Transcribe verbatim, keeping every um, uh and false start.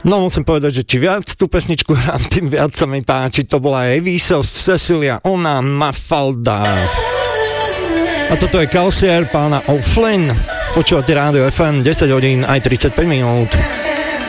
No musím povedať, že či viac tú pesničku hrám, tým viac sa mi páči. To bola Eviso, Cecilia, ona Mafalda. A toto je Calcier pána O'Flynn. Počúvate rádio ef em, desať hodín aj tridsaťpäť minút.